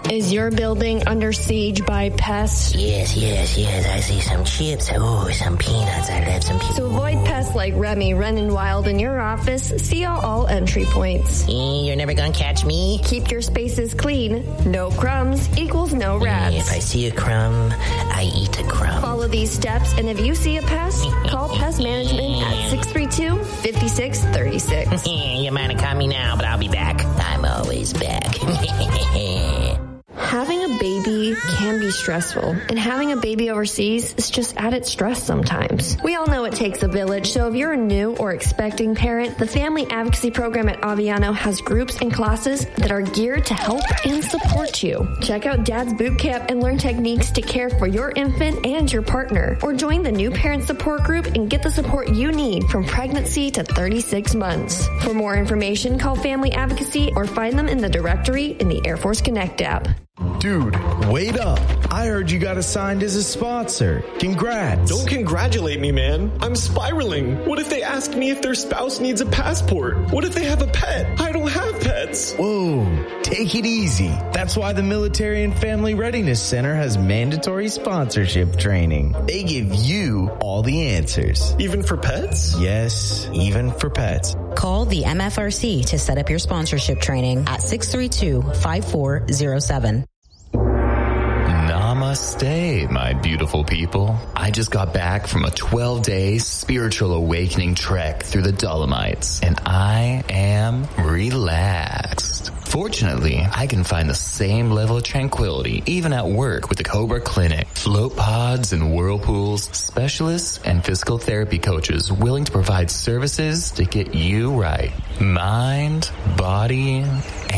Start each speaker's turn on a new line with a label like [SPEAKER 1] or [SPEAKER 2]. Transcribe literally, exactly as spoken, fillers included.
[SPEAKER 1] Is your building under siege by pests?
[SPEAKER 2] Yes, yes, yes. I see some chips. Oh, some peanuts. I love some peanuts.
[SPEAKER 1] To avoid pests like Remy running wild in your office, see all, all entry points.
[SPEAKER 2] Eh, you're never gonna catch me.
[SPEAKER 1] Keep your spaces clean. No crumbs equals no rats.
[SPEAKER 2] Eh, if I see a crumb, I eat a crumb.
[SPEAKER 1] Follow these steps, and if you see a pest, call Pest Management at six three two, five six three six.
[SPEAKER 2] You might have caught me now, but I'll be back. I'm always back.
[SPEAKER 1] Having a baby can be stressful, and having a baby overseas is just added stress sometimes. We all know it takes a village, so if you're a new or expecting parent, the Family Advocacy Program at Aviano has groups and classes that are geared to help and support you. Check out Dad's Boot Camp and learn techniques to care for your infant and your partner, or join the New Parent Support Group and get the support you need from pregnancy to thirty-six months. For more information, call Family Advocacy or find them in the directory in the Air Force Connect app.
[SPEAKER 3] Dude, wait up. I heard you got assigned as a sponsor. Congrats.
[SPEAKER 4] Don't congratulate me, man. I'm spiraling. What if they ask me if their spouse needs a passport? What if they have a pet? I don't have pets.
[SPEAKER 3] Whoa, take it easy. That's why the Military and Family Readiness Center has mandatory sponsorship training. They give you all the answers.
[SPEAKER 4] Even for pets?
[SPEAKER 3] Yes, even for pets.
[SPEAKER 5] Call the M F R C to set up your sponsorship training at six three two, five four zero seven.
[SPEAKER 6] Namaste, my beautiful people. I just got back from a twelve-day spiritual awakening trek through the Dolomites, and I am relaxed. Fortunately, I can find the same level of tranquility even at work with the Cobra Clinic. Float pods and whirlpools, specialists and physical therapy coaches willing to provide services to get you right. Mind, body,